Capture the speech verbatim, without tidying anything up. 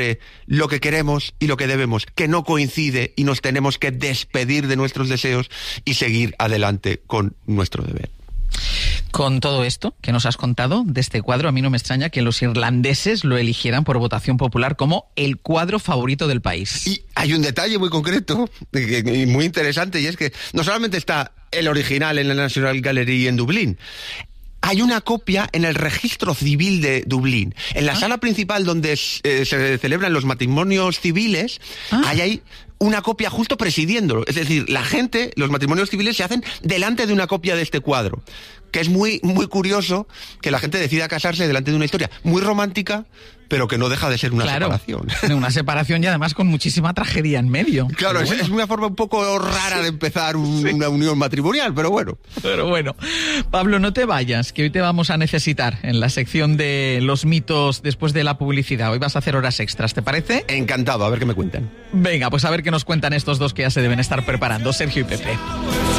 lo que queremos y lo que debemos, que no coincide y nos tenemos que despedir de nuestros deseos y seguir adelante con nuestro deber. Con todo esto que nos has contado de este cuadro, a mí no me extraña que los irlandeses lo eligieran por votación popular como el cuadro favorito del país. Y hay un detalle muy concreto y muy interesante, y es que no solamente está el original en la National Gallery en Dublín, hay una copia en el registro civil de Dublín. En la ah. sala principal donde eh, se celebran los matrimonios civiles, ah. ahí hay una copia justo presidiéndolo. Es decir, la gente, los matrimonios civiles se hacen delante de una copia de este cuadro. Que es muy, muy curioso que la gente decida casarse delante de una historia muy romántica, pero que no deja de ser una claro, separación. Una separación y además con muchísima tragedia en medio. Claro, es, bueno. es una forma un poco rara sí, de empezar un, sí. una unión matrimonial, pero bueno. Pero bueno. Pablo, no te vayas, que hoy te vamos a necesitar en la sección de los mitos después de la publicidad. Hoy vas a hacer horas extras, ¿te parece? Encantado, a ver qué me cuentan. Venga, pues a ver qué nos cuentan estos dos que ya se deben estar preparando, Sergio y Pepe.